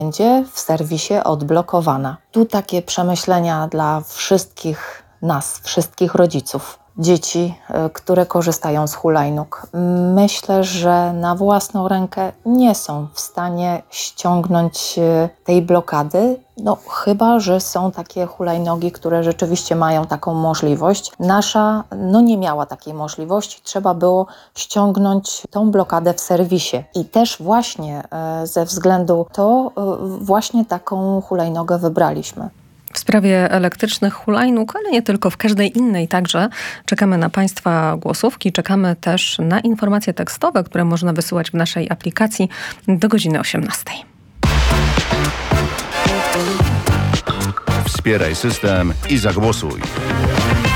będzie w serwisie odblokowana. Tu takie przemyślenia dla wszystkich nas, wszystkich rodziców. Dzieci, które korzystają z hulajnóg. Myślę, że na własną rękę nie są w stanie ściągnąć tej blokady, chyba że są takie hulajnogi, które rzeczywiście mają taką możliwość. Nasza nie miała takiej możliwości, trzeba było ściągnąć tą blokadę w serwisie. I też właśnie ze względu to właśnie taką hulajnogę wybraliśmy. W sprawie elektrycznych hulajnóg, ale nie tylko, w każdej innej także czekamy na Państwa głosówki, czekamy też na informacje tekstowe, które można wysyłać w naszej aplikacji do godziny 18. Wspieraj system i zagłosuj.